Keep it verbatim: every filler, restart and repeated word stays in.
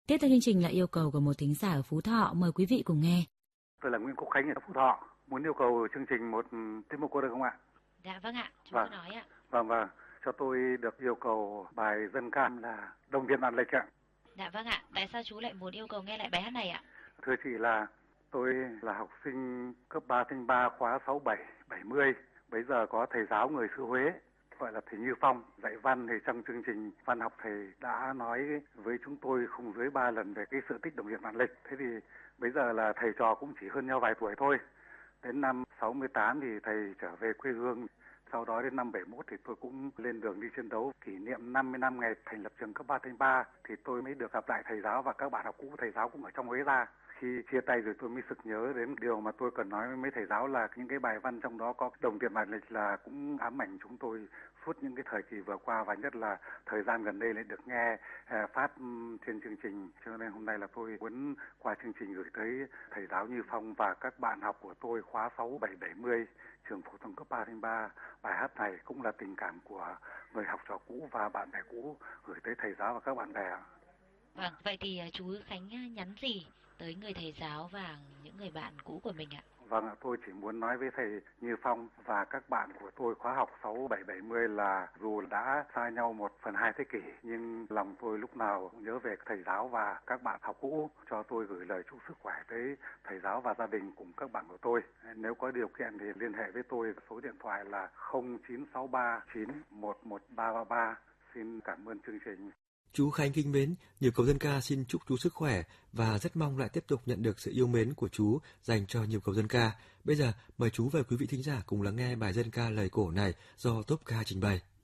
Tiếp theo chương trình là yêu cầu của một thính giả ở Phú Thọ, mời quý vị cùng nghe. Tôi là Nguyễn Quốc Khánh ở Phú Thọ, muốn yêu cầu chương trình một tiết mục có được không ạ? Dạ vâng ạ, chú vâng. cứ nói ạ. Vâng vâng, cho tôi được yêu cầu bài dân ca là Đồng Tiền Vạn Lịch ạ. Dạ vâng ạ, tại sao chú lại muốn yêu cầu nghe lại bài hát này ạ? Thưa chị là tôi là học sinh cấp ba thanh ba khóa sáu bảy bảy mươi, bây giờ có thầy giáo người xứ Huế gọi là thầy Như Phong dạy văn, thì trong chương trình văn học thầy đã nói với chúng tôi không dưới ba lần về cái sự tích Đồng Tiền Vạn Lịch. Thế thì bây giờ là thầy trò cũng chỉ hơn nhau vài tuổi thôi. Đến năm sáu mươi tám thì thầy trở về quê hương. Sau đó đến năm bảy mươi mốt thì tôi cũng lên đường đi chiến đấu. Kỷ niệm năm mươi năm ngày thành lập trường cấp ba thanh ba thì tôi mới được gặp lại thầy giáo và các bạn học cũ. Thầy giáo cũng ở trong Huế ra. Khi chia tay rồi tôi mới sực nhớ đến điều mà tôi cần nói với mấy thầy giáo là những cái bài văn trong đó có Đồng Tiền Vạn Lịch là cũng ám ảnh chúng tôi suốt những cái thời kỳ vừa qua, và nhất là thời gian gần đây lại được nghe phát trên chương trình. Cho nên hôm nay là tôi muốn qua chương trình gửi tới thầy giáo Như Phong và các bạn học của tôi khóa sáu bảy bảy mươi trường phổ thông cấp ba thanh ba. Bài hát này cũng là tình cảm của người học trò cũ và bạn bè cũ gửi tới thầy giáo và các bạn bè. Vâng, vậy thì chú Khánh nhắn gì tới người thầy giáo và những người bạn cũ của mình ạ? Vâng, tôi chỉ muốn nói với thầy Như Phong và các bạn của tôi khóa học sáu bảy bảy mươi là dù đã xa nhau một phần hai thế kỷ, nhưng lòng tôi lúc nào cũng nhớ về thầy giáo và các bạn học cũ. Cho tôi gửi lời chúc sức khỏe tới thầy giáo và gia đình cùng các bạn của tôi. Nếu có điều kiện thì liên hệ với tôi, số điện thoại là không chín sáu ba chín một một ba ba ba. Xin cảm ơn chương trình. Chú Khánh kính mến, Nhịp cầu dân ca xin chúc chú sức khỏe và rất mong lại tiếp tục nhận được sự yêu mến của chú dành cho Nhịp cầu dân ca. Bây giờ mời chú và quý vị thính giả cùng lắng nghe bài dân ca lời cổ này do Top Ca trình bày.